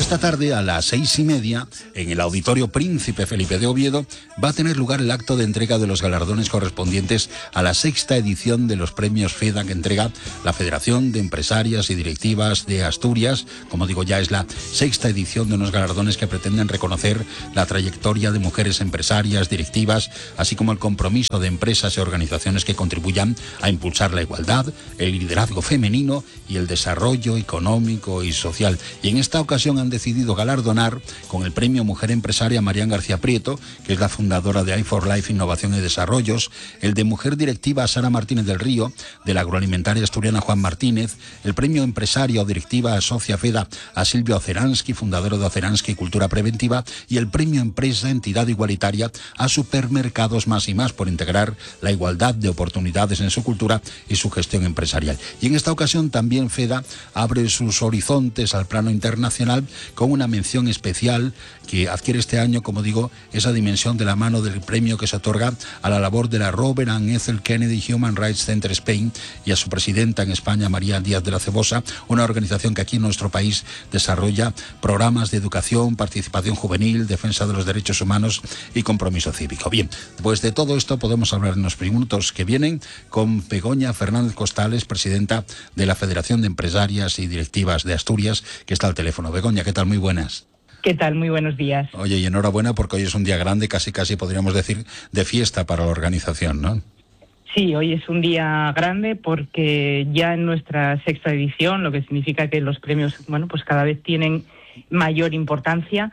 esta tarde a las 6:30, en el Auditorio Príncipe Felipe de Oviedo, va a tener lugar el acto de entrega de los galardones correspondientes a la 6ª edición de los premios FEDA que entrega la Federación de Empresarias y Directivas de Asturias. Como digo, ya es la 6ª edición de unos galardones que pretenden reconocer la trayectoria de mujeres empresarias, directivas, así como el compromiso de empresas y organizaciones que contribuyan a impulsar la igualdad, el liderazgo femenino y el desarrollo económico y social. Y en esta ocasión han decidido galardonar con el premio Mujer Empresaria Marian García Prieto, que es la fundadora de i4Life Innovación y Desarrollos, el de Mujer Directiva Sara Martínez del Río, de la agroalimentaria asturiana Juan Martínez, el premio Empresaria o Directiva Socia FEDA a Silvia Oceransky, fundadora de Oceransky Cultura Preventiva, y el premio Empresa Entidad Igualitaria a Supermercados Más y Más por integrar la igualdad de oportunidades en su cultura y su gestión empresarial. Y en esta ocasión también FEDA abre sus horizontes al plano internacional con una mención especial que adquiere este año, como digo, esa dimensión de la mano del premio que se otorga a la labor de la Robert and Ethel Kennedy Human Rights Center Spain y a su presidenta en España, María Díaz de la Cebosa, una organización que aquí en nuestro país desarrolla programas de educación, participación juvenil, defensa de los derechos humanos y compromiso cívico. Bien, pues de todo esto podemos hablar en los minutos que vienen con Begoña Fernández Costales, presidenta de la Federación de Empresarias y Directivas de Asturias, que está al teléfono. Begoña, ¿qué tal? Muy buenas. ¿Qué tal? Muy buenos días. Oye, y enhorabuena porque hoy es un día grande, casi podríamos decir de fiesta para la organización, ¿no? Sí, hoy es un día grande porque ya en nuestra 6ª edición, lo que significa que los premios, bueno, pues cada vez tienen mayor importancia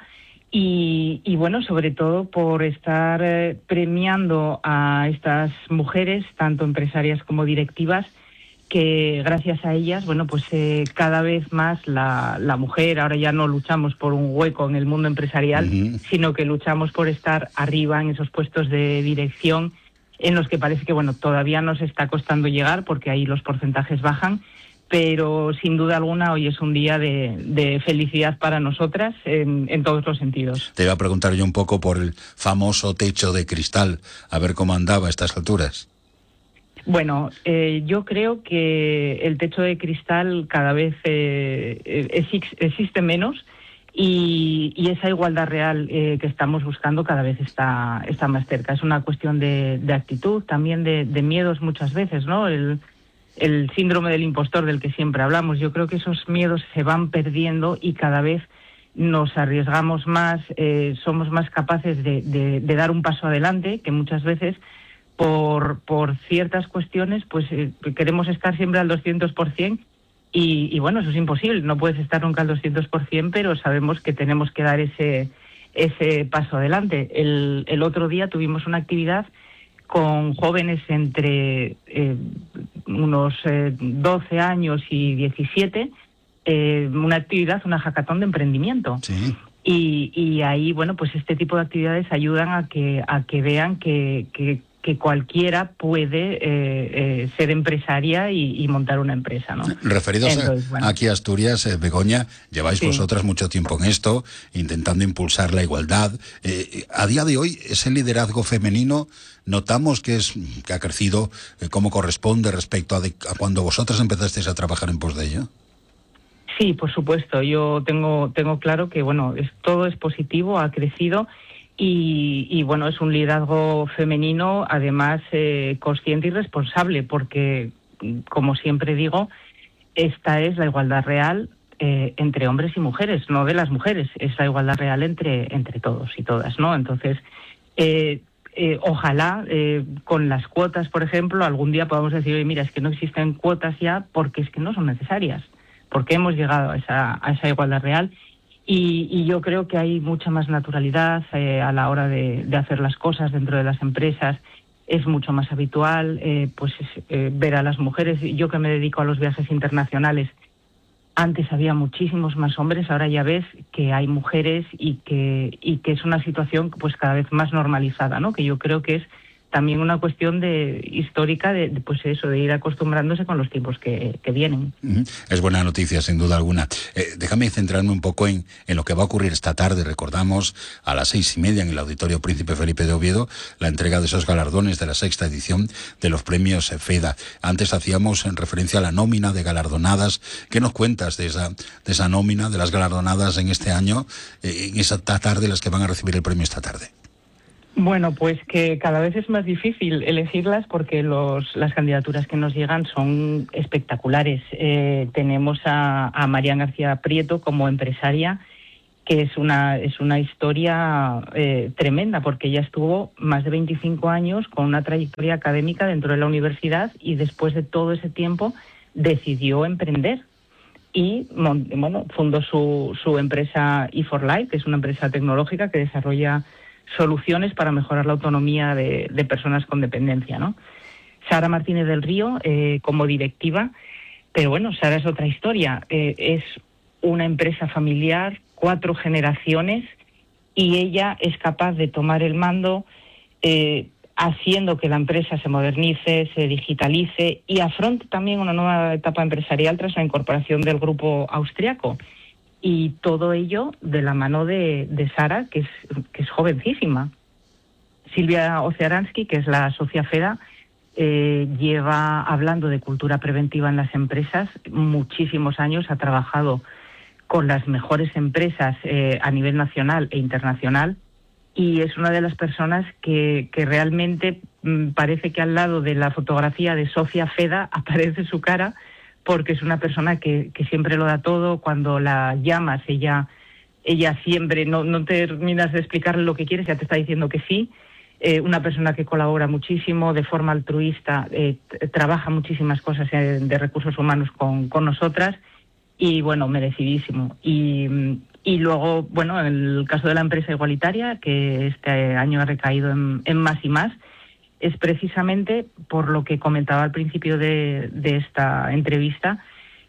y bueno, sobre todo por estar premiando a estas mujeres, tanto empresarias como directivas, que gracias a ellas, bueno, pues cada vez más la mujer, ahora ya no luchamos por un hueco en el mundo empresarial, sino que luchamos por estar arriba en esos puestos de dirección en los que parece que, bueno, todavía nos está costando llegar porque ahí los porcentajes bajan, pero sin duda alguna hoy es un día de felicidad para nosotras en todos los sentidos. Te iba a preguntar yo un poco por el famoso techo de cristal, a ver cómo andaba a estas alturas. Bueno, yo creo que el techo de cristal cada vez existe menos y esa igualdad real que estamos buscando cada vez está más cerca. Es una cuestión de actitud, también de miedos muchas veces, ¿no? El síndrome del impostor del que siempre hablamos. Yo creo que esos miedos se van perdiendo y cada vez nos arriesgamos más, somos más capaces de dar un paso adelante, que muchas veces por ciertas cuestiones pues queremos estar siempre al 200% y bueno, eso es imposible, no puedes estar nunca al 200%, pero sabemos que tenemos que dar ese paso adelante. El otro día tuvimos una actividad con jóvenes entre unos 12 años y 17, una actividad, una hackathon de emprendimiento. Sí. Y ahí, bueno, pues este tipo de actividades ayudan a que vean que cualquiera puede ser empresaria y montar una empresa, ¿no? Referidos aquí a Asturias, Begoña, lleváis vosotras mucho tiempo en esto, intentando impulsar la igualdad. A día de hoy, ese liderazgo femenino, notamos que ha crecido como corresponde respecto a cuando vosotras empezasteis a trabajar en pos de ello. Sí, por supuesto. Yo tengo claro que bueno, todo es positivo, ha crecido. Y bueno, es un liderazgo femenino, además consciente y responsable, porque, como siempre digo, esta es la igualdad real entre hombres y mujeres, no de las mujeres, es la igualdad real entre todos y todas, ¿no? Entonces, ojalá con las cuotas, por ejemplo, algún día podamos decir, oye, mira, es que no existen cuotas ya porque es que no son necesarias, porque hemos llegado a esa igualdad real. Y yo creo que hay mucha más naturalidad a la hora de hacer las cosas dentro de las empresas. Es mucho más habitual ver a las mujeres. Yo que me dedico a los viajes internacionales, antes había muchísimos más hombres, ahora ya ves que hay mujeres y que es una situación pues cada vez más normalizada, ¿no? Que yo creo que es también una cuestión histórica de ir acostumbrándose con los tiempos que vienen. Es buena noticia, sin duda alguna. Déjame centrarme un poco en lo que va a ocurrir esta tarde. Recordamos a las 6:30 en el Auditorio Príncipe Felipe de Oviedo la entrega de esos galardones de la 6ª edición de los premios FEDA. Antes hacíamos en referencia a la nómina de galardonadas. ¿Qué nos cuentas de esa nómina, de las galardonadas en este año, en esta tarde, las que van a recibir el premio esta tarde? Bueno, pues que cada vez es más difícil elegirlas porque las candidaturas que nos llegan son espectaculares. Tenemos a Marian García Prieto como empresaria, que es una historia tremenda, porque ella estuvo más de 25 años con una trayectoria académica dentro de la universidad y después de todo ese tiempo decidió emprender y fundó su empresa E4Life, que es una empresa tecnológica que desarrolla soluciones para mejorar la autonomía de personas con dependencia, ¿no? Sara Martínez del Río como directiva, pero bueno, Sara es otra historia, es una empresa familiar, 4 generaciones, y ella es capaz de tomar el mando haciendo que la empresa se modernice, se digitalice y afronte también una nueva etapa empresarial tras la incorporación del grupo austriaco. Y todo ello de la mano de Sara, que es jovencísima. Silvia Ocearansky, que es la socia FEDA, lleva hablando de cultura preventiva en las empresas muchísimos años, ha trabajado con las mejores empresas a nivel nacional e internacional, y es una de las personas que realmente parece que al lado de la fotografía de Sofía Feda aparece su cara, porque es una persona que siempre lo da todo. Cuando la llamas, ella siempre, no terminas de explicarle lo que quieres, ya te está diciendo que sí. Una persona que colabora muchísimo, de forma altruista, trabaja muchísimas cosas de recursos humanos con nosotras, y bueno, merecidísimo. Y luego, bueno, en el caso de la empresa igualitaria, que este año ha recaído en Más y Más, es precisamente por lo que comentaba al principio de esta entrevista,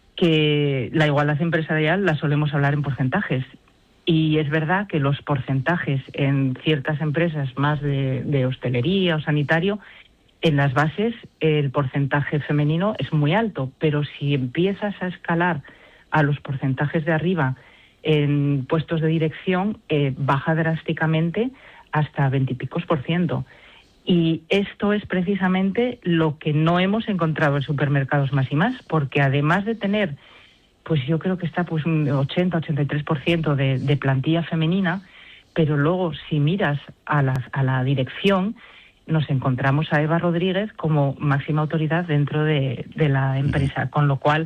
que la igualdad empresarial la solemos hablar en porcentajes. Y es verdad que los porcentajes en ciertas empresas más de hostelería o sanitario, en las bases el porcentaje femenino es muy alto, pero si empiezas a escalar a los porcentajes de arriba en puestos de dirección, baja drásticamente hasta 20 y picos %. Y esto es precisamente lo que no hemos encontrado en supermercados Más y Más, porque además de tener, pues yo creo que está pues un 80-83% de plantilla femenina, pero luego si miras a la dirección, nos encontramos a Eva Rodríguez como máxima autoridad dentro de la empresa, con lo cual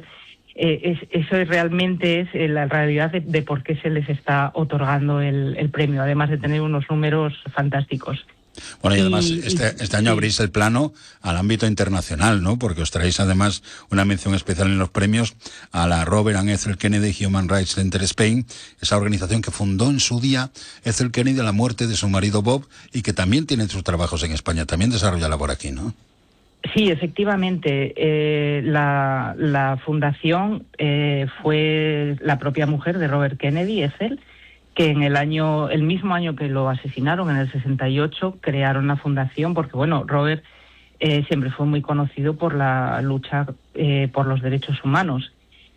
eso realmente es la realidad de por qué se les está otorgando el premio, además de tener unos números fantásticos. Bueno, y además este año abrís el plano al ámbito internacional, ¿no? Porque os traéis además una mención especial en los premios a la Robert and Ethel Kennedy Human Rights Center Spain, esa organización que fundó en su día Ethel Kennedy a la muerte de su marido Bob y que también tiene sus trabajos en España, también desarrolla labor aquí, ¿no? Sí, efectivamente. La fundación fue la propia mujer de Robert Kennedy, Ethel, que en el mismo año que lo asesinaron, en el 68, crearon la fundación, porque bueno, Robert siempre fue muy conocido por la lucha por los derechos humanos.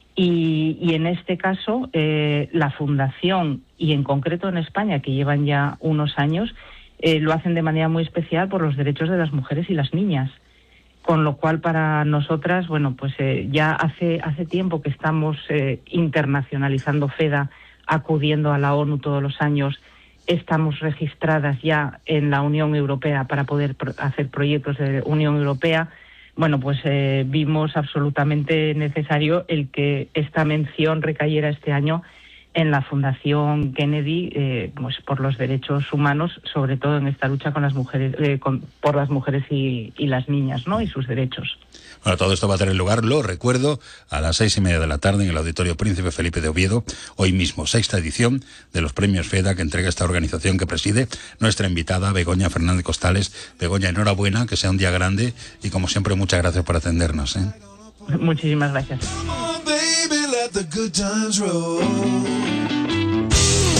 Y en este caso, la fundación, y en concreto en España, que llevan ya unos años, lo hacen de manera muy especial por los derechos de las mujeres y las niñas. Con lo cual, para nosotras, bueno, pues ya hace tiempo que estamos internacionalizando FEDA, acudiendo a la ONU todos los años. Estamos registradas ya en la Unión Europea para poder hacer proyectos de Unión Europea. Bueno, pues vimos absolutamente necesario el que esta mención recayera este año en la Fundación Kennedy, pues por los derechos humanos, sobre todo en esta lucha con las mujeres, por las mujeres y las niñas, ¿no? Y sus derechos. Bueno, todo esto va a tener lugar, lo recuerdo, a las 6:30 de la tarde en el Auditorio Príncipe Felipe de Oviedo, hoy mismo, 6ª edición de los premios FEDA que entrega esta organización que preside nuestra invitada Begoña Fernández Costales. Begoña, enhorabuena, que sea un día grande y como siempre muchas gracias por atendernos, ¿eh? Muchísimas gracias.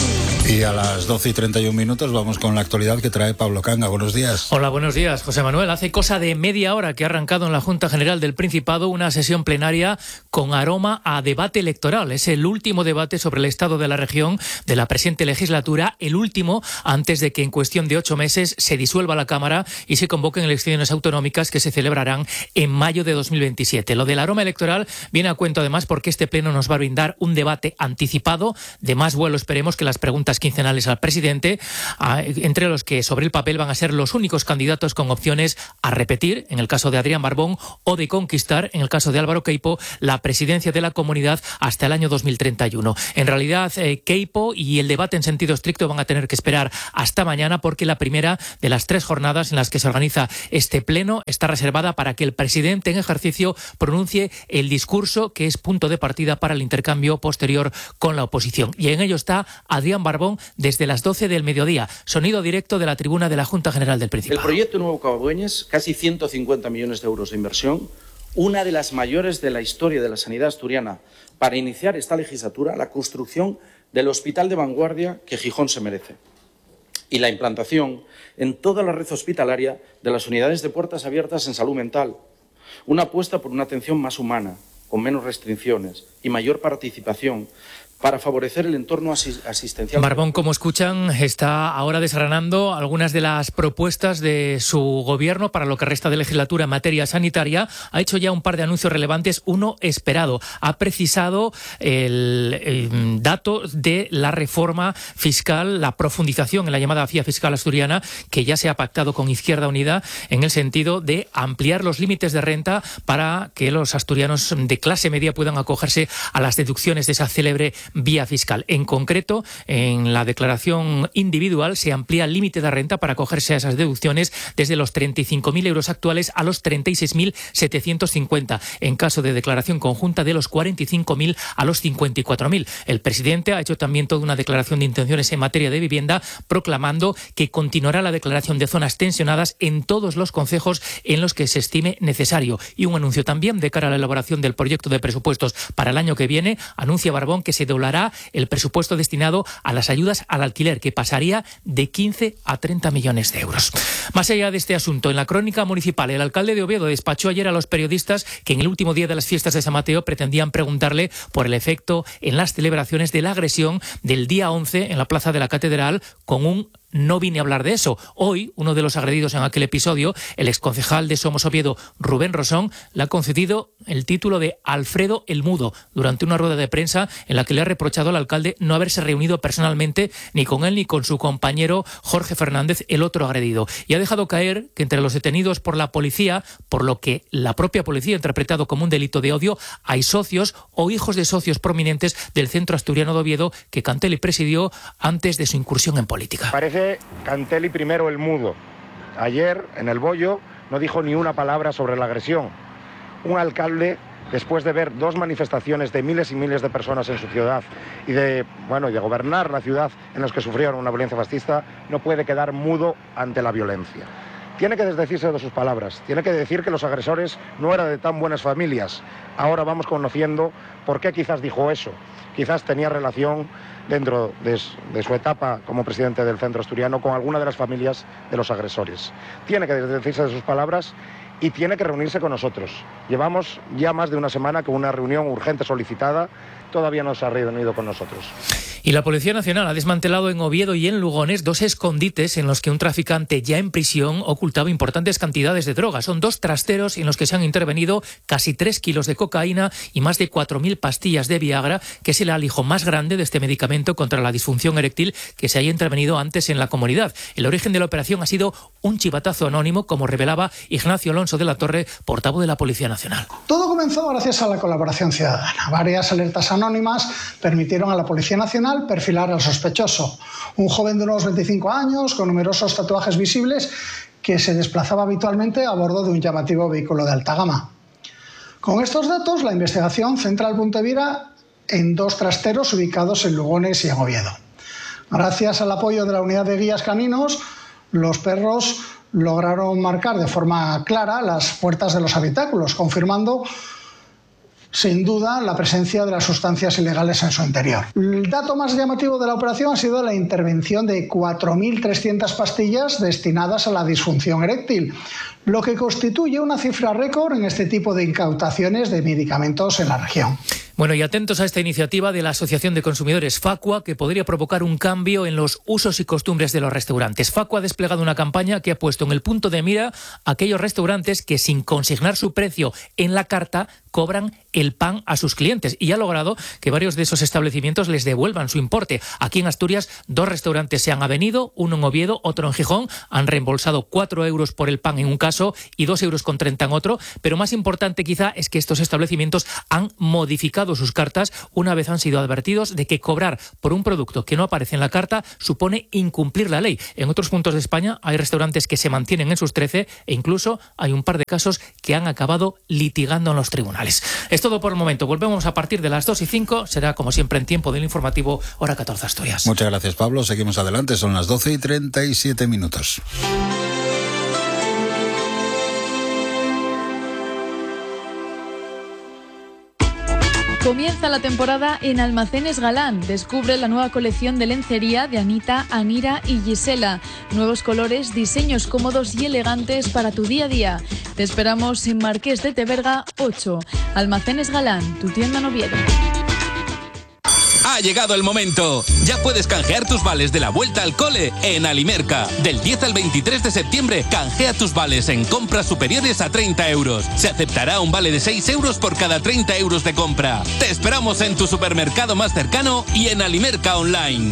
Y a las 12:31 vamos con la actualidad que trae Pablo Canga. Buenos días. Hola, buenos días, José Manuel. Hace cosa de media hora que ha arrancado en la Junta General del Principado una sesión plenaria con aroma a debate electoral. Es el último debate sobre el estado de la región de la presente legislatura, el último antes de que en cuestión de 8 meses se disuelva la Cámara y se convoquen elecciones autonómicas que se celebrarán en mayo de 2027. Lo del aroma electoral viene a cuento además porque este pleno nos va a brindar un debate anticipado de más vuelo, esperemos, que las preguntas quincenales al presidente, entre los que sobre el papel van a ser los únicos candidatos con opciones a repetir, en el caso de Adrián Barbón, o de conquistar, en el caso de Álvaro Queipo, la presidencia de la comunidad hasta el año 2031. En realidad, Queipo y el debate en sentido estricto van a tener que esperar hasta mañana, porque la primera de las 3 jornadas en las que se organiza este pleno está reservada para que el presidente en ejercicio pronuncie el discurso que es punto de partida para el intercambio posterior con la oposición. Y en ello está Adrián Barbón desde las 12 del mediodía. Sonido directo de la tribuna de la Junta General del Principado. El proyecto Nuevo Cabo Dueñas, casi 150 millones de euros de inversión, una de las mayores de la historia de la sanidad asturiana, para iniciar esta legislatura la construcción del hospital de vanguardia que Gijón se merece y la implantación en toda la red hospitalaria de las unidades de puertas abiertas en salud mental. Una apuesta por una atención más humana, con menos restricciones y mayor participación, para favorecer el entorno asistencial. Barbón, como escuchan, está ahora desgranando algunas de las propuestas de su gobierno para lo que resta de legislatura en materia sanitaria. Ha hecho ya un par de anuncios relevantes, uno esperado. Ha precisado el dato de la reforma fiscal, la profundización en la llamada vía fiscal asturiana, que ya se ha pactado con Izquierda Unida, en el sentido de ampliar los límites de renta para que los asturianos de clase media puedan acogerse a las deducciones de esa célebre vía fiscal. En concreto, en la declaración individual se amplía el límite de renta para acogerse a esas deducciones desde los 35.000 euros actuales a los 36.750. En caso de declaración conjunta, de los 45.000 a los 54.000. El presidente ha hecho también toda una declaración de intenciones en materia de vivienda, proclamando que continuará la declaración de zonas tensionadas en todos los concejos en los que se estime necesario. Y un anuncio también de cara a la elaboración del proyecto de presupuestos para el año que viene. Anuncia Barbón que se doblará el presupuesto destinado a las ayudas al alquiler, que pasaría de 15 a 30 millones de euros. Más allá de este asunto, en la crónica municipal, el alcalde de Oviedo despachó ayer a los periodistas que en el último día de las fiestas de San Mateo pretendían preguntarle por el efecto en las celebraciones de la agresión del día 11 en la plaza de la Catedral, con un "no vine a hablar de eso". Hoy, uno de los agredidos en aquel episodio, el exconcejal de Somos Oviedo, Rubén Rosón, le ha concedido el título de Alfredo el Mudo durante una rueda de prensa en la que le ha reprochado al alcalde no haberse reunido personalmente ni con él ni con su compañero Jorge Fernández, el otro agredido. Y ha dejado caer que entre los detenidos por la policía, por lo que la propia policía ha interpretado como un delito de odio, hay socios o hijos de socios prominentes del Centro Asturiano de Oviedo que Cantelli presidió antes de su incursión en política. Parece Cantelli primero el mudo. Ayer, en el Bollo, no dijo ni una palabra sobre la agresión. Un alcalde, después de ver 2 manifestaciones de miles y miles de personas en su ciudad y de gobernar la ciudad en las que sufrieron una violencia fascista, no puede quedar mudo ante la violencia. Tiene que desdecirse de sus palabras, tiene que decir que los agresores no eran de tan buenas familias. Ahora vamos conociendo por qué quizás dijo eso. Quizás tenía relación dentro de su etapa como presidente del Centro Asturiano con alguna de las familias de los agresores. Tiene que desdecirse de sus palabras y tiene que reunirse con nosotros. Llevamos ya más de una semana con una reunión urgente solicitada, todavía no se ha reunido con nosotros. Y la Policía Nacional ha desmantelado en Oviedo y en Lugones 2 escondites en los que un traficante ya en prisión ocultaba importantes cantidades de droga. Son 2 trasteros en los que se han intervenido casi 3 kilos de cocaína y más de 4.000 pastillas de Viagra, que es el alijo más grande de este medicamento contra la disfunción eréctil que se haya intervenido antes en la comunidad. El origen de la operación ha sido un chivatazo anónimo, como revelaba Ignacio Alonso de la Torre, portavoz de la Policía Nacional. Todo comenzó gracias a la colaboración ciudadana. Varias alertas anónimas permitieron a la Policía Nacional perfilar al sospechoso, un joven de unos 25 años con numerosos tatuajes visibles que se desplazaba habitualmente a bordo de un llamativo vehículo de alta gama. Con estos datos, la investigación centra el punto de mira en 2 trasteros ubicados en Lugones y en Oviedo. Gracias al apoyo de la unidad de guías caninos, los perros lograron marcar de forma clara las puertas de los habitáculos, confirmando sin duda, la presencia de las sustancias ilegales en su interior. El dato más llamativo de la operación ha sido la intervención de 4.300 pastillas destinadas a la disfunción eréctil, lo que constituye una cifra récord en este tipo de incautaciones de medicamentos en la región. Bueno, y atentos a esta iniciativa de la Asociación de Consumidores Facua, que podría provocar un cambio en los usos y costumbres de los restaurantes. Facua ha desplegado una campaña que ha puesto en el punto de mira a aquellos restaurantes que, sin consignar su precio en la carta, cobran el pan a sus clientes, y ha logrado que varios de esos establecimientos les devuelvan su importe. Aquí en Asturias, 2 restaurantes se han avenido, uno en Oviedo, otro en Gijón. Han reembolsado 4 euros por el pan en un caso y 2,30 euros en otro. Pero más importante quizá es que estos establecimientos han modificado sus cartas una vez han sido advertidos de que cobrar por un producto que no aparece en la carta supone incumplir la ley. En otros puntos de España hay restaurantes que se mantienen en sus 13 e incluso hay un par de casos que han acabado litigando en los tribunales. Es todo por el momento. Volvemos a partir de las 2:05. Será como siempre en tiempo del informativo, hora 14 Asturias. Muchas gracias, Pablo. Seguimos adelante. Son las 12:37. Comienza la temporada en Almacenes Galán. Descubre la nueva colección de lencería de Anita, Anira y Gisela. Nuevos colores, diseños cómodos y elegantes para tu día a día. Te esperamos en Marqués de Teverga 8. Almacenes Galán, tu tienda en Oviedo. Ha llegado el momento. Ya puedes canjear tus vales de la vuelta al cole en Alimerca. Del 10 al 23 de septiembre, canjea tus vales en compras superiores a 30 euros. Se aceptará un vale de 6 euros por cada 30 euros de compra. Te esperamos en tu supermercado más cercano y en Alimerca Online.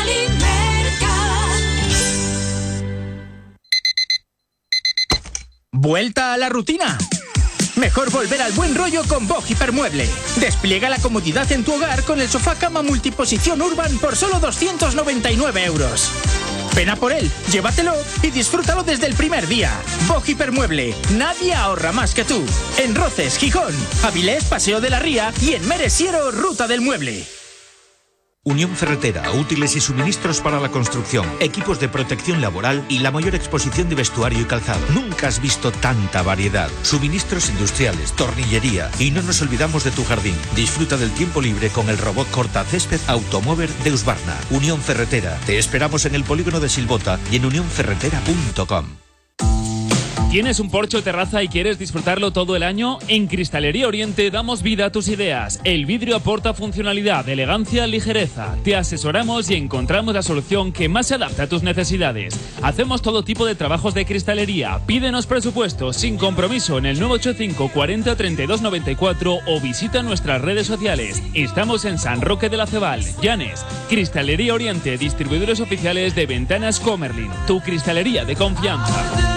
¿Vuelta a la rutina? Mejor volver al buen rollo con Bog Hipermueble. Despliega la comodidad en tu hogar con el sofá cama multiposición Urban por solo 299 euros. Ven a por él, llévatelo y disfrútalo desde el primer día. Bog Hipermueble, nadie ahorra más que tú. En Roces, Gijón, Avilés, Paseo de la Ría y en Meresiero, Ruta del Mueble. Unión Ferretera, útiles y suministros para la construcción, equipos de protección laboral y la mayor exposición de vestuario y calzado. Nunca has visto tanta variedad. Suministros industriales, tornillería y no nos olvidamos de tu jardín. Disfruta del tiempo libre con el robot cortacésped Automover de Husqvarna. Unión Ferretera. Te esperamos en el polígono de Silbota y en unionferretera.com. ¿Tienes un porche o terraza y quieres disfrutarlo todo el año? En Cristalería Oriente damos vida a tus ideas. El vidrio aporta funcionalidad, elegancia, ligereza. Te asesoramos y encontramos la solución que más se adapta a tus necesidades. Hacemos todo tipo de trabajos de cristalería. Pídenos presupuesto sin compromiso en el 985 40 32 94 o visita nuestras redes sociales. Estamos en San Roque de la Cebal, Llanes. Cristalería Oriente, distribuidores oficiales de Ventanas Comerlin. Tu cristalería de confianza.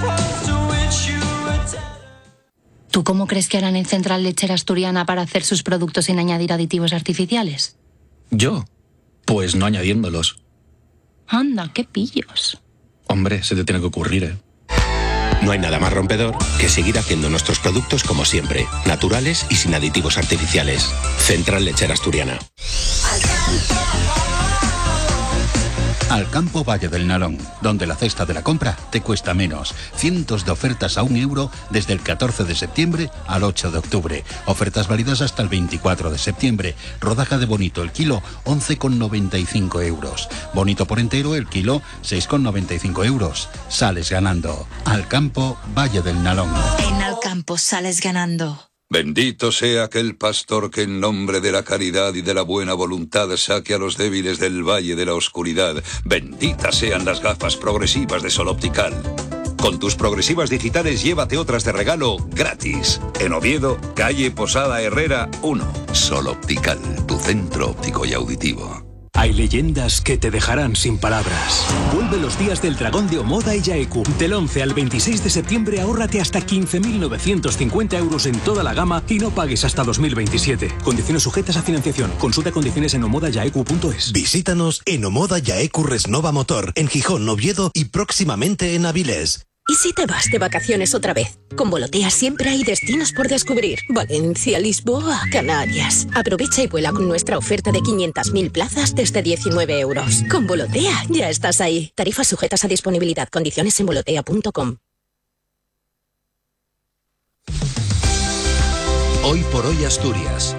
¿Tú cómo crees que harán en Central Lechera Asturiana para hacer sus productos sin añadir aditivos artificiales? ¿Yo? Pues no añadiéndolos. Anda, qué pillos. Hombre, se te tiene que ocurrir, ¿eh? No hay nada más rompedor que seguir haciendo nuestros productos como siempre, naturales y sin aditivos artificiales. Central Lechera Asturiana. Al Campo Valle del Nalón, donde la cesta de la compra te cuesta menos. Cientos de ofertas a €1 desde el 14 de septiembre al 8 de octubre. Ofertas válidas hasta el 24 de septiembre. Rodaja de bonito el kilo, 11,95 euros. Bonito por entero el kilo, 6,95 euros. Sales ganando. Al Campo Valle del Nalón. En Al Campo sales ganando. Bendito sea aquel pastor que en nombre de la caridad y de la buena voluntad saque a los débiles del valle de la oscuridad. Benditas sean las gafas progresivas de Sol Optical. Con tus progresivas digitales llévate otras de regalo gratis. En Oviedo, calle Posada Herrera 1. Sol Optical, tu centro óptico y auditivo. Hay leyendas que te dejarán sin palabras. Vuelve los días del dragón de Omoda y Yaeku. Del 11 al 26 de septiembre ahórrate hasta 15.950 euros en toda la gama y no pagues hasta 2027. Condiciones sujetas a financiación. Consulta condiciones en omodayaeku.es. Visítanos en Omoda Yaeku Resnova Motor, en Gijón, Oviedo y próximamente en Avilés. ¿Y si te vas de vacaciones otra vez? Con Volotea siempre hay destinos por descubrir. Valencia, Lisboa, Canarias. Aprovecha y vuela con nuestra oferta de 500.000 plazas desde 19 euros. Con Volotea ya estás ahí. Tarifas sujetas a disponibilidad. Condiciones en volotea.com. Hoy por hoy Asturias.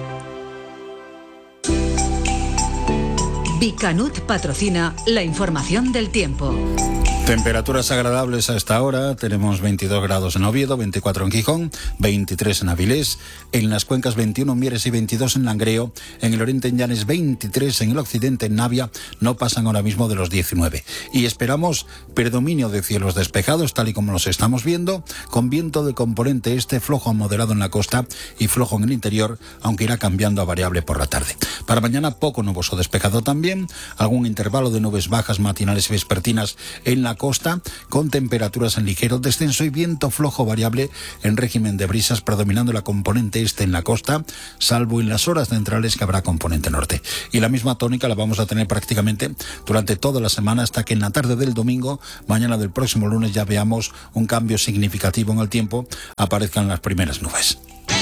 Bicanut patrocina la información del tiempo. Temperaturas agradables a esta hora. Tenemos 22 grados en Oviedo, 24 en Gijón, 23 en Avilés, en las cuencas 21 en Mieres y 22 en Langreo, en el oriente en Llanes 23, en el occidente en Navia no pasan ahora mismo de los 19. Y esperamos predominio de cielos despejados, tal y como los estamos viendo, con viento de componente este flojo a moderado en la costa y flojo en el interior, aunque irá cambiando a variable por la tarde. Para mañana poco nuboso despejado también, algún intervalo de nubes bajas matinales y vespertinas en la costa, con temperaturas en ligero descenso y viento flojo variable en régimen de brisas, predominando la componente este en la costa, salvo en las horas centrales que habrá componente norte. Y la misma tónica la vamos a tener prácticamente durante toda la semana, hasta que en la tarde del domingo, mañana del próximo lunes, ya veamos un cambio significativo en el tiempo, aparezcan las primeras nubes.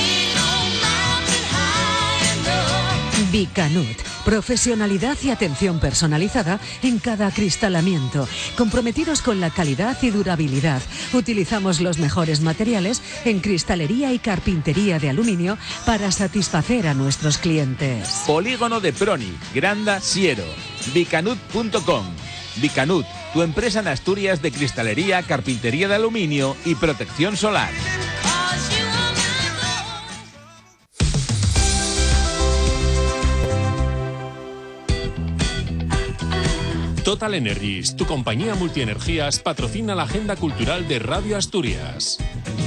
Bicanut. Profesionalidad y atención personalizada en cada acristalamiento. Comprometidos con la calidad y durabilidad. Utilizamos los mejores materiales en cristalería y carpintería de aluminio para satisfacer a nuestros clientes. Polígono de Proni, Granda, Siero. Bicanut.com. Bicanut, tu empresa en Asturias de cristalería, carpintería de aluminio y protección solar. Total Energies, tu compañía multienergías, patrocina la agenda cultural de Radio Asturias.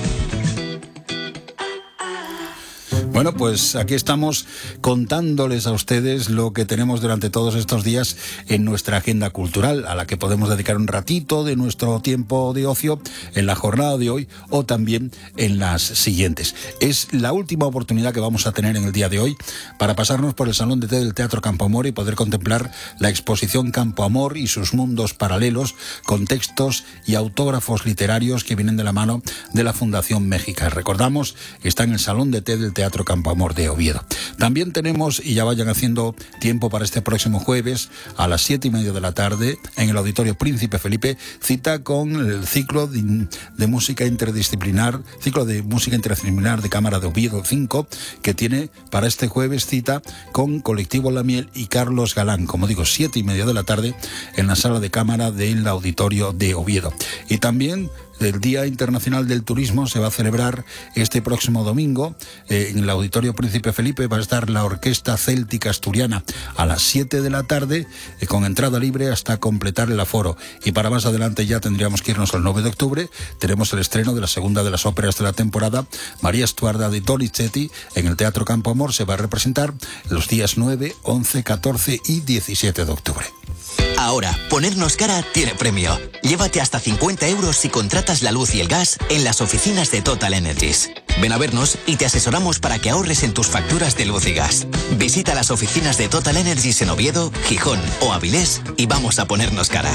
Bueno, pues aquí estamos contándoles a ustedes lo que tenemos durante todos estos días en nuestra agenda cultural, a la que podemos dedicar un ratito de nuestro tiempo de ocio en la jornada de hoy o también en las siguientes. Es la última oportunidad que vamos a tener en el día de hoy para pasarnos por el Salón de Té del Teatro Campo Amor y poder contemplar la exposición Campo Amor y sus mundos paralelos, con textos y autógrafos literarios que vienen de la mano de la Fundación México. Recordamos, está en el Salón de Té del Teatro Campo Amor de Oviedo. También tenemos, y ya vayan haciendo tiempo para este próximo jueves, a las 7:30 de la tarde, en el Auditorio Príncipe Felipe, cita con el ciclo de música interdisciplinar, ciclo de música interdisciplinar de Cámara de Oviedo 5, que tiene para este jueves cita con Colectivo La Miel y Carlos Galán, como digo, 7:30 de la tarde, en la sala de cámara del Auditorio de Oviedo. Y también el Día Internacional del Turismo se va a celebrar este próximo domingo. En el Auditorio Príncipe Felipe va a estar la Orquesta Céltica Asturiana a las 7 de la tarde, con entrada libre hasta completar el aforo. Y para más adelante ya tendríamos que irnos al 9 de octubre. Tenemos el estreno de la segunda de las óperas de la temporada, María Estuarda de Donizetti, en el Teatro Campo Amor. Se va a representar los días 9, 11, 14 y 17 de octubre. Ahora, ponernos cara tiene premio. Llévate hasta 50 euros si contratas la luz y el gas en las oficinas de Total Energies. Ven a vernos y te asesoramos para que ahorres en tus facturas de luz y gas. Visita las oficinas de Total Energies en Oviedo, Gijón o Avilés y vamos a ponernos cara.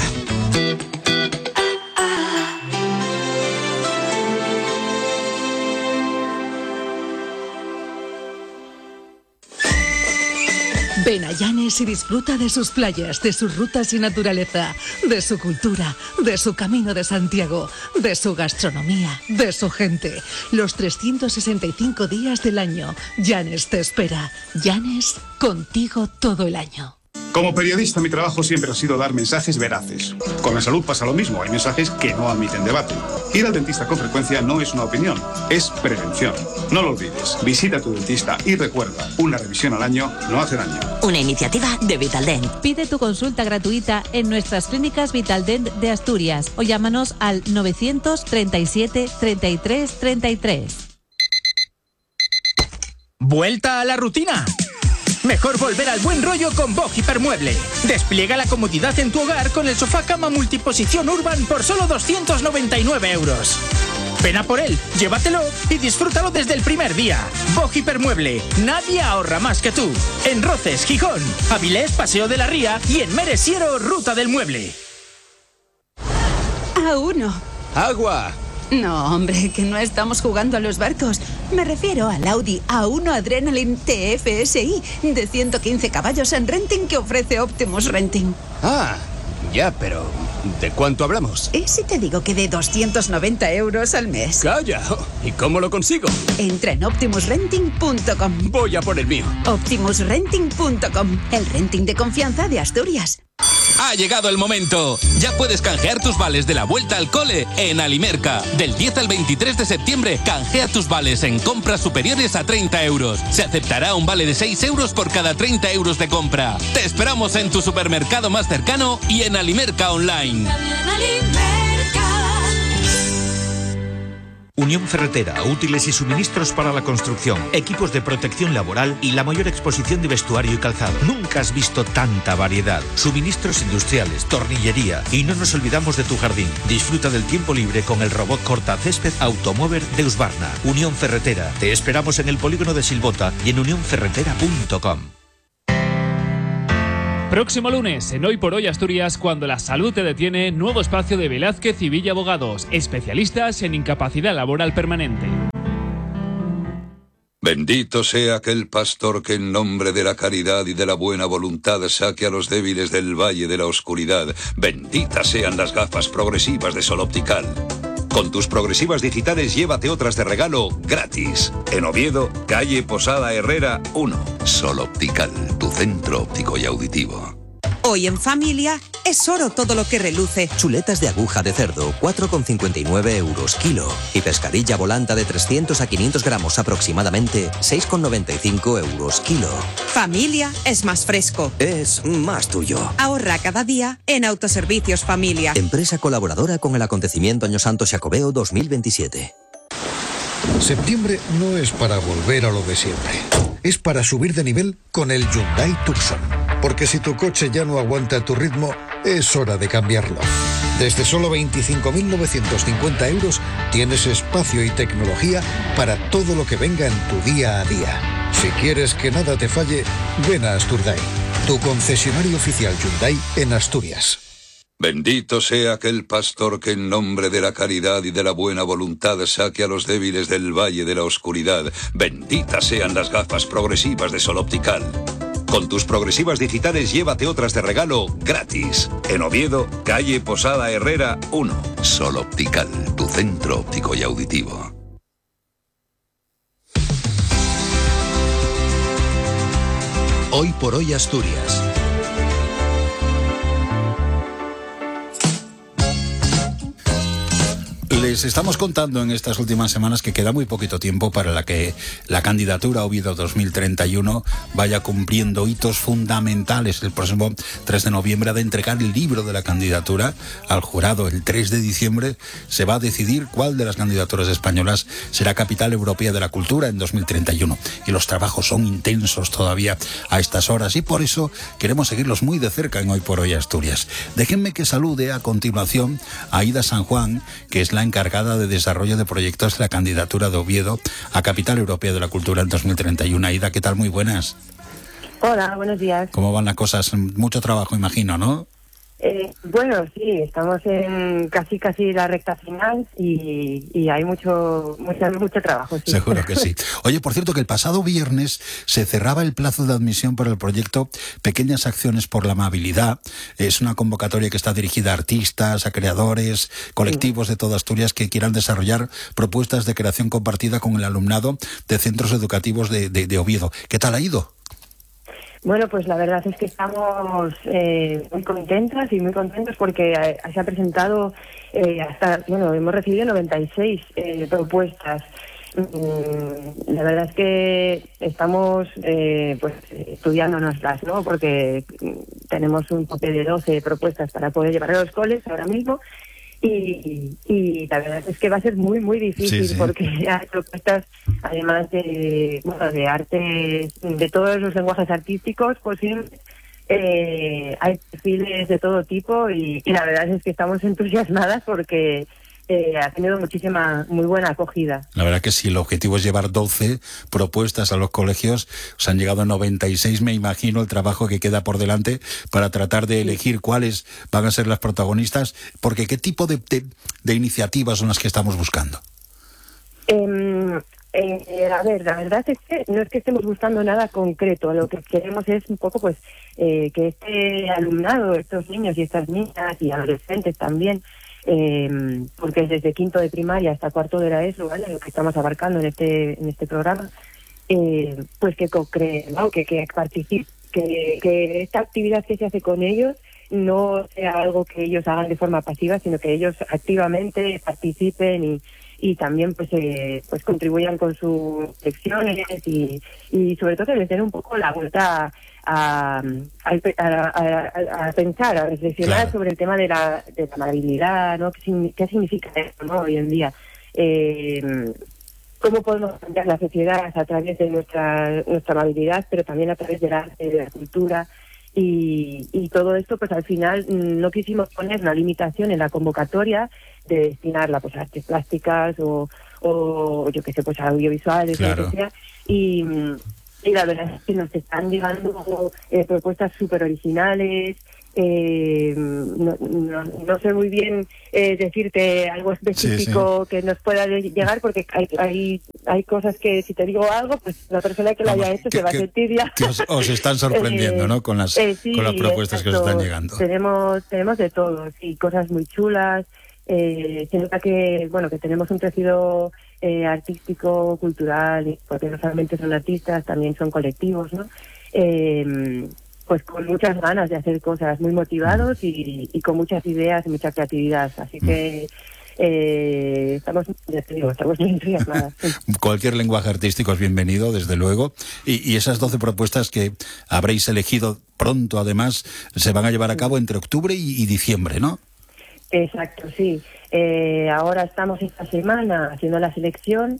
Ven a Llanes y disfruta de sus playas, de sus rutas y naturaleza, de su cultura, de su Camino de Santiago, de su gastronomía, de su gente. Los 365 días del año, Llanes te espera. Llanes, contigo todo el año. Como periodista, mi trabajo siempre ha sido dar mensajes veraces. Con la salud pasa lo mismo, hay mensajes que no admiten debate. Ir al dentista con frecuencia no es una opinión, es prevención. No lo olvides, visita a tu dentista y recuerda, una revisión al año no hace daño. Una iniciativa de Vitaldent. Pide tu consulta gratuita en nuestras clínicas Vitaldent de Asturias o llámanos al 937 33 33. ¿Vuelta a la rutina? Mejor volver al buen rollo con Bog Hipermueble. Despliega la comodidad en tu hogar con el sofá cama multiposición Urban por solo 299 euros. Ven a por él, llévatelo y disfrútalo desde el primer día. Bog Hipermueble, nadie ahorra más que tú. En Roces, Gijón, Avilés, Paseo de la Ría y en Meresiero, Ruta del Mueble. A1. ¡Agua! No, hombre, que no estamos jugando a los barcos. Me refiero al Audi A1 Adrenaline TFSI de 115 caballos en renting que ofrece Optimus Renting. Ah, Ya, pero ¿de cuánto hablamos? ¿Y si te digo que de 290 euros al mes? ¡Calla! ¿Y cómo lo consigo? Entra en optimusrenting.com. Voy a por el mío. Optimusrenting.com, el renting de confianza de Asturias. Ha llegado el momento. Ya puedes canjear tus vales de la vuelta al cole en Alimerca. Del 10 al 23 de septiembre, canjea tus vales en compras superiores a 30 euros. Se aceptará un vale de 6 euros por cada 30 euros de compra. Te esperamos en tu supermercado más cercano y en Alimerca Online. Unión Ferretera, útiles y suministros para la construcción, equipos de protección laboral y la mayor exposición de vestuario y calzado. Nunca has visto tanta variedad. Suministros industriales, tornillería y no nos olvidamos de tu jardín. Disfruta del tiempo libre con el robot cortacésped Automover de Husqvarna. Unión Ferretera. Te esperamos en el polígono de Silvota y en unionferretera.com. Próximo lunes, en Hoy por Hoy Asturias, cuando la salud te detiene, nuevo espacio de Velázquez y Villa Abogados, especialistas en incapacidad laboral permanente. Bendito sea aquel pastor que en nombre de la caridad y de la buena voluntad saque a los débiles del valle de la oscuridad. Benditas sean las gafas progresivas de Sol Optical. Con tus progresivas digitales llévate otras de regalo gratis. En Oviedo, calle Posada Herrera 1. Sol Optical, tu centro óptico y auditivo. Hoy en familia es oro todo lo que reluce. Chuletas de aguja de cerdo, 4,59 euros kilo. Y pescadilla volanta de 300 a 500 gramos aproximadamente, 6,95 euros kilo. Familia es más fresco. Es más tuyo. Ahorra cada día en Autoservicios Familia. Empresa colaboradora con el acontecimiento Año Santo Xacobeo 2027. Septiembre no es para volver a lo de siempre. Es para subir de nivel con el Hyundai Tucson. Porque si tu coche ya no aguanta tu ritmo, es hora de cambiarlo. Desde solo 25.950 euros tienes espacio y tecnología para todo lo que venga en tu día a día. Si quieres que nada te falle, ven a Asturdai, tu concesionario oficial Hyundai en Asturias. Bendito sea aquel pastor que en nombre de la caridad y de la buena voluntad saque a los débiles del valle de la oscuridad. Benditas sean las gafas progresivas de Sol Optical. Con tus progresivas digitales llévate otras de regalo gratis. En Oviedo, calle Posada Herrera 1. Sol Optical, tu centro óptico y auditivo. Hoy por Hoy Asturias. Les estamos contando en estas últimas semanas que queda muy poquito tiempo para que la candidatura Oviedo 2031 vaya cumpliendo hitos fundamentales. El próximo 3 de noviembre ha de entregar el libro de la candidatura al jurado. El 3 de diciembre se va a decidir cuál de las candidaturas españolas será capital europea de la cultura en 2031. Y los trabajos son intensos todavía a estas horas y por eso queremos seguirlos muy de cerca en Hoy por Hoy Asturias. Déjenme que salude a continuación a Aida San Juan, que es la encargada de desarrollo de proyectos de la candidatura de Oviedo a Capital Europea de la Cultura en 2031. Aida, ¿qué tal? Muy buenas. Hola, buenos días. ¿Cómo van las cosas? Mucho trabajo, imagino, ¿no? Bueno, sí, estamos en casi la recta final y hay mucho trabajo. Sí. Seguro que sí. Oye, por cierto, que el pasado viernes se cerraba el plazo de admisión para el proyecto Pequeñas Acciones por la Amabilidad. Es una convocatoria que está dirigida a artistas, a creadores, colectivos de toda Asturias que quieran desarrollar propuestas de creación compartida con el alumnado de centros educativos de Oviedo. ¿Qué tal ha ido? Bueno, pues la verdad es que estamos muy contentas y muy contentos porque se ha presentado hemos recibido 96 propuestas. La verdad es que estamos estudiándonoslas, ¿no? Porque tenemos un tope de 12 propuestas para poder llevar a los coles ahora mismo. Y la verdad es que va a ser muy, muy difícil, sí. Porque hay propuestas, además de arte, de todos los lenguajes artísticos posibles, hay perfiles de todo tipo y la verdad es que estamos entusiasmadas porque ha tenido muy buena acogida. La verdad que si el objetivo es llevar 12 propuestas a los colegios, os han llegado 96, me imagino el trabajo que queda por delante para tratar de elegir cuáles van a ser las protagonistas, porque ¿qué tipo de iniciativas son las que estamos buscando? A ver, la verdad es que no es que estemos buscando nada concreto, lo que queremos es un poco pues que este alumnado, estos niños y estas niñas y adolescentes también, porque desde quinto de primaria hasta cuarto de la ESO, ¿vale?, lo que estamos abarcando en este programa, pues que co-creen, ¿no?, que participen, que esta actividad que se hace con ellos no sea algo que ellos hagan de forma pasiva, sino que ellos activamente participen y también pues contribuyan con sus lecciones y sobre todo que les den un poco la vuelta a pensar, a reflexionar, claro, sobre el tema de la amabilidad, ¿no? ¿Qué significa esto, ¿no?, hoy en día? ¿Cómo podemos cambiar la sociedad a través de nuestra amabilidad, pero también a través del arte, de la cultura? Y todo esto, pues al final no quisimos poner una limitación en la convocatoria de destinarla pues a artes plásticas o yo qué sé, pues a audiovisuales, claro, o lo que sea. Y la verdad es que nos están llegando propuestas súper originales. No sé muy bien decirte algo específico que nos pueda llegar, porque hay cosas que si te digo algo, pues la persona que lo haya hecho se va a sentir ya. Que os están sorprendiendo, ¿no?, con las propuestas, exacto, que os están llegando. Tenemos de todo, sí, cosas muy chulas. Se nota que tenemos un tejido artístico, cultural, porque no solamente son artistas, también son colectivos, ¿no? Pues con muchas ganas de hacer cosas, muy motivados y con muchas ideas y mucha creatividad. Así que estamos muy entusiasmadas. Cualquier lenguaje artístico es bienvenido, desde luego. Y esas 12 propuestas que habréis elegido pronto, además, se van a llevar a cabo entre octubre y diciembre, ¿no? Exacto, sí. Ahora estamos esta semana haciendo la selección.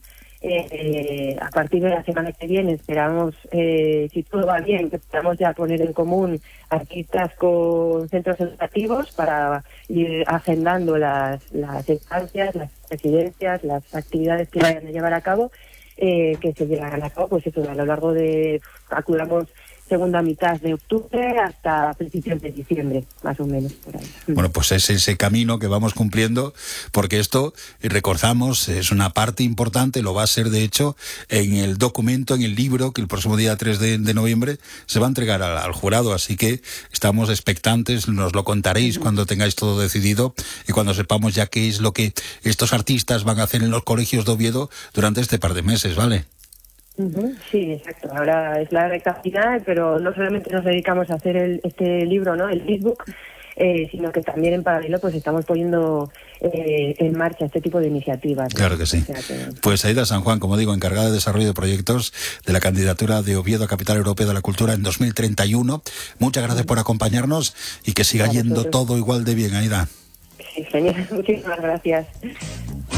A partir de la semana que viene esperamos, si todo va bien, que podamos ya poner en común artistas con centros educativos para ir agendando las estancias, las residencias, las actividades que vayan a llevar a cabo, que se llevarán a cabo, pues eso, a lo largo de, calculamos, segunda mitad de octubre hasta principios de diciembre, más o menos, por ahí. Bueno, pues es ese camino que vamos cumpliendo, porque esto, recordamos, es una parte importante, lo va a ser de hecho en el documento, en el libro, que el próximo día 3 de noviembre se va a entregar al jurado, así que estamos expectantes, nos lo contaréis cuando tengáis todo decidido y cuando sepamos ya qué es lo que estos artistas van a hacer en los colegios de Oviedo durante este par de meses, ¿vale? Sí, exacto. Ahora es la recta final, pero no solamente nos dedicamos a hacer este libro, ¿no?, el ebook, sino que también en paralelo pues estamos poniendo en marcha este tipo de iniciativas, ¿no? Claro que sí. Pues Aida San Juan, como digo, encargada de desarrollo de proyectos de la candidatura de Oviedo a Capital Europea de la Cultura en 2031. Muchas gracias por acompañarnos y que siga yendo todo igual de bien, Aida. Sí, genial. Muchísimas gracias.